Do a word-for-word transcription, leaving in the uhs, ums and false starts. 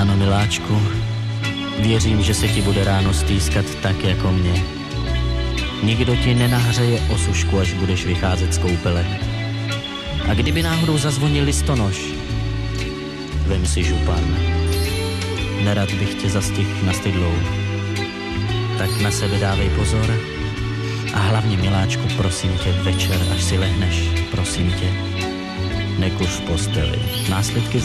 Ano, miláčku, věřím, že se ti bude ráno stýskat tak jako mě. Nikdo ti nenahřeje osušku, až budeš vycházet z koupele. A kdyby náhodou zazvonil listonoš, vem si župan. Nerad bych tě zastihl na stydlou. Tak na sebe dávej pozor a hlavně, miláčku, prosím tě, večer, až si lehneš, prosím tě, nekuř v posteli. Následky